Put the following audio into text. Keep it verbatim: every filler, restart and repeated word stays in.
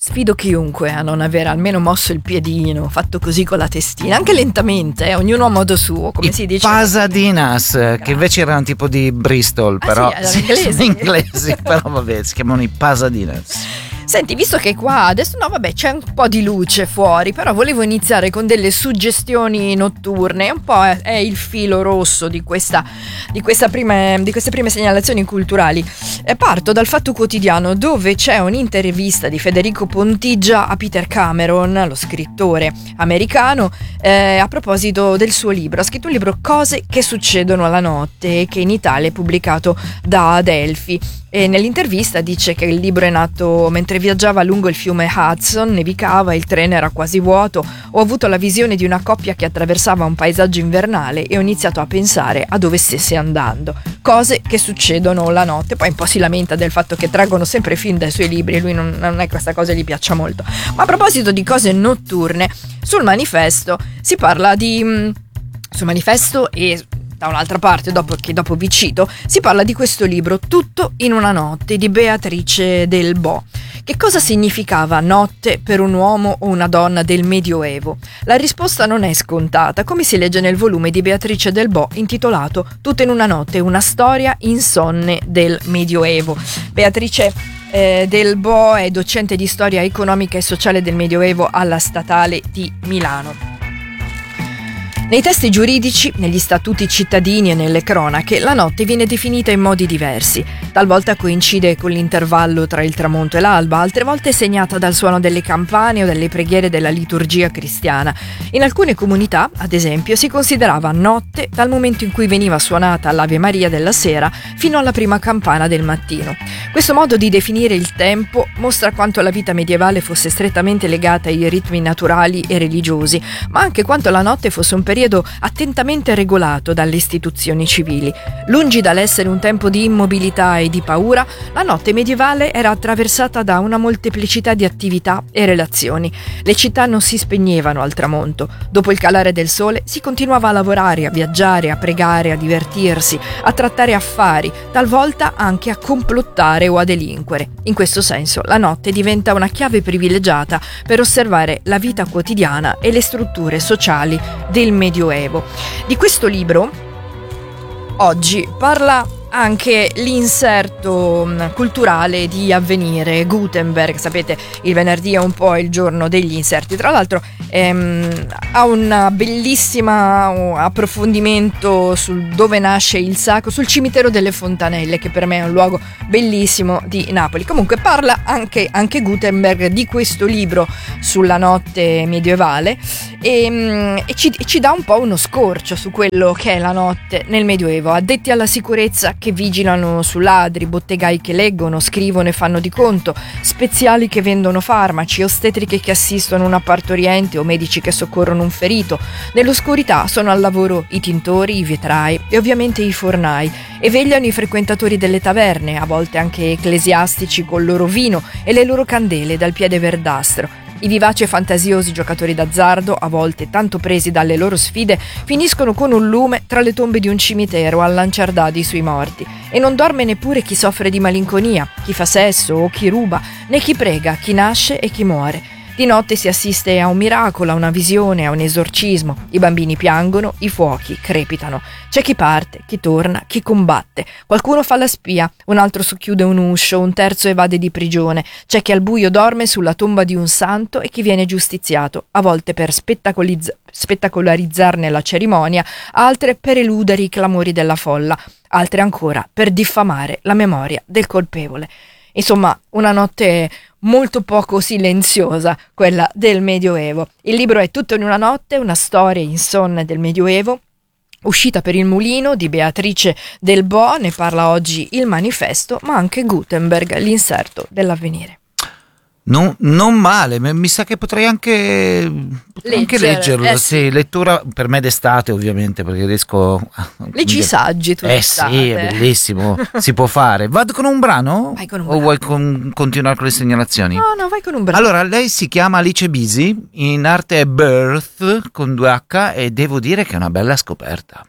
Sfido chiunque a non aver almeno mosso il piedino, fatto così con la testina, anche lentamente, eh, ognuno a modo suo, come I si dice. Pasadinas, che invece erano tipo di Bristol, Ah, però sì, erano inglesi. sono inglesi, però vabbè, si chiamano i Pasadinas. Senti, visto che qua adesso no vabbè c'è un po' di luce fuori, però volevo iniziare con delle suggestioni notturne, un po' è, è il filo rosso di questa di, questa prime, di queste prime segnalazioni culturali. E parto dal Fatto Quotidiano, dove c'è un'intervista di Federico Pontigia a Peter Cameron, lo scrittore americano, eh, a proposito del suo libro. Ha scritto un libro Cose che succedono alla notte, che in Italia è pubblicato da Adelphi. E nell'intervista dice che il libro è nato mentre viaggiava lungo il fiume Hudson, nevicava, il treno era quasi vuoto, ho avuto la visione di una coppia che attraversava un paesaggio invernale e ho iniziato a pensare a dove stesse andando. Cose che succedono la notte. Poi un po' si lamenta del fatto che traggono sempre film dai suoi libri e lui non, non è questa cosa gli piaccia molto. Ma a proposito di cose notturne, sul manifesto si parla di... sul manifesto e... da un'altra parte, dopo che dopo vi cito, si parla di questo libro Tutto in una notte di Beatrice Del Bo. Che cosa significava notte per un uomo o una donna del Medioevo? La risposta non è scontata, come si legge nel volume di Beatrice Del Bo intitolato Tutto in una notte, una storia insonne del Medioevo. Beatrice eh, Del Bo è docente di storia economica e sociale del Medioevo alla Statale di Milano. Nei testi giuridici, negli statuti cittadini e nelle cronache, la notte viene definita in modi diversi. Talvolta coincide con l'intervallo tra il tramonto e l'alba, altre volte è segnata dal suono delle campane o dalle preghiere della liturgia cristiana. In alcune comunità, ad esempio, si considerava notte dal momento in cui veniva suonata l'Ave Maria della sera fino alla prima campana del mattino. Questo modo di definire il tempo mostra quanto la vita medievale fosse strettamente legata ai ritmi naturali e religiosi, ma anche quanto la notte fosse un periodo attentamente regolato dalle istituzioni civili. Lungi dall'essere un tempo di immobilità e di paura, la notte medievale era attraversata da una molteplicità di attività e relazioni. Le città non si spegnevano al tramonto. Dopo il calare del sole si continuava a lavorare, a viaggiare, a pregare, a divertirsi, a trattare affari, talvolta anche a complottare o a delinquere. In questo senso, la notte diventa una chiave privilegiata per osservare la vita quotidiana e le strutture sociali del Medioevo. Di questo libro oggi parla anche l'inserto culturale di Avvenire, Gutenberg. Sapete, il venerdì è un po' il giorno degli inserti. Tra l'altro ehm, ha un bellissimo approfondimento sul dove nasce il sacro, sul cimitero delle Fontanelle, che per me è un luogo bellissimo di Napoli. Comunque parla anche, anche Gutenberg di questo libro sulla notte medievale e, e, ci, e ci dà un po' uno scorcio su quello che è la notte nel Medioevo. Addetti alla sicurezza che vigilano su ladri, bottegai che leggono, scrivono e fanno di conto, speziali che vendono farmaci, ostetriche che assistono una partoriente o medici che soccorrono un ferito. Nell'oscurità sono al lavoro i tintori, i vetrai e ovviamente i fornai, e vegliano i frequentatori delle taverne, a volte anche ecclesiastici col loro vino e le loro candele dal piede verdastro. I vivaci e fantasiosi giocatori d'azzardo, a volte tanto presi dalle loro sfide, finiscono con un lume tra le tombe di un cimitero a lanciar dadi sui morti. E non dorme neppure chi soffre di malinconia, chi fa sesso o chi ruba, né chi prega, chi nasce e chi muore. Di notte si assiste a un miracolo, a una visione, a un esorcismo. I bambini piangono, i fuochi crepitano. C'è chi parte, chi torna, chi combatte. Qualcuno fa la spia, un altro socchiude un uscio, un terzo evade di prigione. C'è chi al buio dorme sulla tomba di un santo e chi viene giustiziato, a volte per spettacolizz- spettacolarizzarne la cerimonia, altre per eludere i clamori della folla, altre ancora per diffamare la memoria del colpevole. Insomma, una notte molto poco silenziosa, quella del Medioevo. Il libro è Tutto in una notte, una storia insonne del Medioevo, uscita per il Mulino di Beatrice Del Bo. Ne parla oggi il manifesto, ma anche Gutenberg, l'inserto dell'Avvenire. No, non male, mi sa che potrei anche, potrei anche leggerlo. Eh sì. Sì, lettura per me d'estate, ovviamente, perché riesco a... Leggi i saggi tu Eh d'estate. sì, è bellissimo, si può fare. Vado con un brano? Vai con un o brano. vuoi con- continuare con le segnalazioni? No, no, vai con un brano. Allora, lei si chiama Alice Bisi, in arte è Birth con due H, e devo dire che è una bella scoperta.